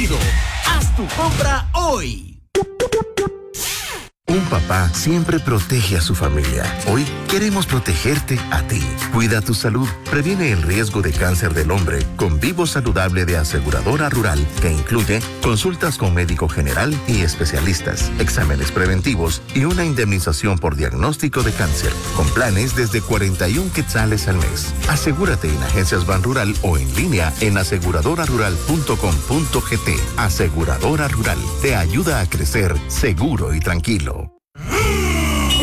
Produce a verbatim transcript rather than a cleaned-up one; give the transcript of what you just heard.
rápido. Haz tu compra hoy. Un papá siempre protege a su familia. Hoy queremos protegerte a ti. Cuida tu salud. Previene el riesgo de cáncer del hombre con Vivo Saludable de Aseguradora Rural, que incluye consultas con médico general y especialistas, exámenes preventivos y una indemnización por diagnóstico de cáncer, con planes desde cuarenta y un quetzales al mes. Asegúrate en Agencias Banrural o en línea en aseguradora rural punto com punto g t. Aseguradora Rural te ayuda a crecer seguro y tranquilo.